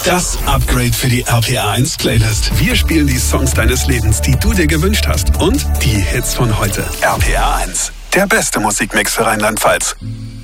Das Upgrade für die RPA 1 Playlist. Wir spielen die Songs deines Lebens, die du dir gewünscht hast. Und die Hits von heute. RPA 1. Der beste Musikmix für Rheinland-Pfalz.